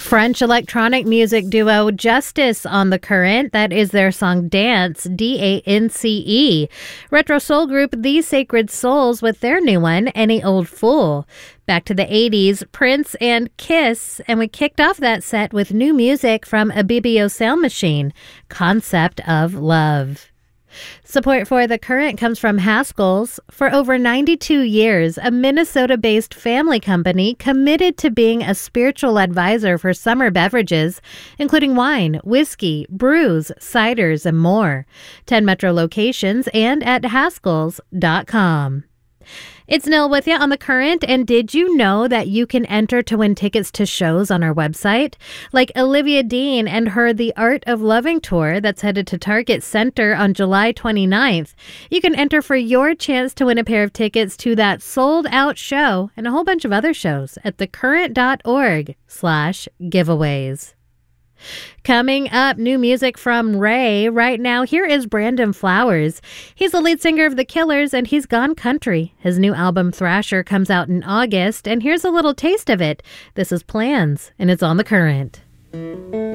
French electronic music duo Justice on The Current. That is their song Dance, D-A-N-C-E. Retro soul group The Sacred Souls with their new one, Any Old Fool. Back to the 80s, Prince and Kiss, and we kicked off that set with new music from Ibibio Sound Machine, Concept of Love. Support for The Current comes from Haskell's. For over 92 years, a Minnesota-based family company committed to being a spiritual advisor for summer beverages, including wine, whiskey, brews, ciders, and more. 10 metro locations and at Haskells.com. It's Nil with you on The Current, and did you know that you can enter to win tickets to shows on our website? Like Olivia Dean and her The Art of Loving tour that's headed to Target Center on July 29th. You can enter for your chance to win a pair of tickets to that sold-out show and a whole bunch of other shows at thecurrent.org/giveaways. Coming up, new music from Ray. Right now, here is Brandon Flowers. He's the lead singer of The Killers, and he's gone country. His new album, Thrasher, comes out in August, and here's a little taste of it. This is Plans, and it's on The Current.